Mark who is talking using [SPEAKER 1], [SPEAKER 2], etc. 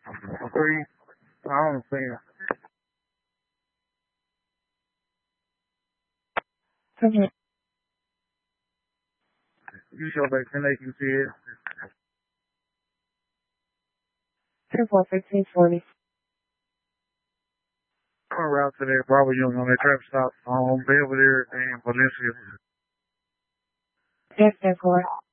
[SPEAKER 1] Three. I don't see him.
[SPEAKER 2] Okay.
[SPEAKER 1] You show back 10 they can see it.
[SPEAKER 2] 41540.
[SPEAKER 1] I'm on route to that Bravo Young on that traffic stop on Belvedere and Valencia.
[SPEAKER 2] Yes, 4.